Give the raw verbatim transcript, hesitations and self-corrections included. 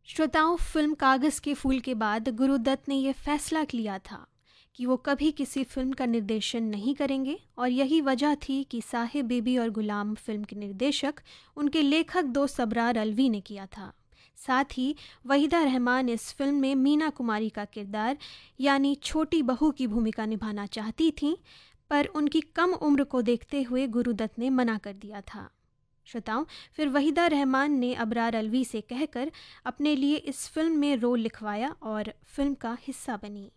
श्रोताओं, फिल्म कागज़ के फूल के बाद गुरुदत्त ने यह फैसला लिया था कि वो कभी किसी फिल्म का निर्देशन नहीं करेंगे और यही वजह थी कि साहिब बीबी और गुलाम फिल्म के निर्देशक उनके लेखक दोस्त अबरार अलवी ने किया था। साथ ही वहीदा रहमान इस फिल्म में मीना कुमारी का किरदार यानी छोटी बहू की भूमिका निभाना चाहती थीं, पर उनकी कम उम्र को देखते हुए गुरुदत्त ने मना कर दिया था। श्रोताओं, फिर वहीदा रहमान ने अबरार अलवी से कहकर अपने लिए इस फिल्म में रोल लिखवाया और फिल्म का हिस्सा बनी।